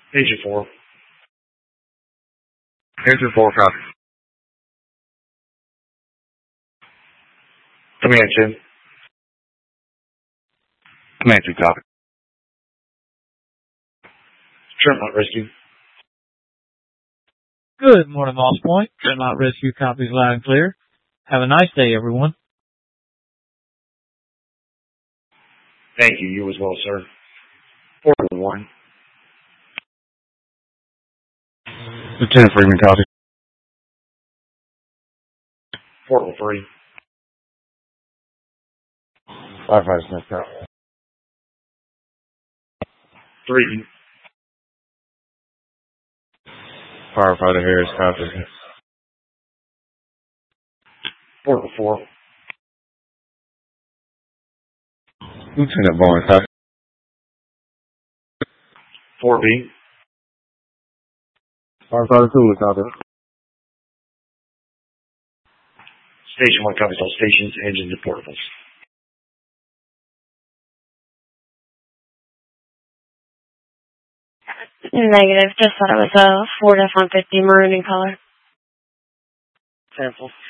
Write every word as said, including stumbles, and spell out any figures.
Agent four. Agent four, copy. Command two. Command two, copy. Tremont Rescue. Good morning, Moss Point. Tremont Rescue copies loud and clear. Have a nice day, everyone. Thank you. You as well, sir. Portable one. Lieutenant Freeman, copy. Portable three. Firefighter Smith, copy. Three. Firefighter Harris, copy. Portable four. Lieutenant Bowen, copy. four B. Firefighter Cooler, copy. Station one copies all stations, engines, and portables. Negative. Just thought it was a Ford F one fifty maroon in color. Cancel.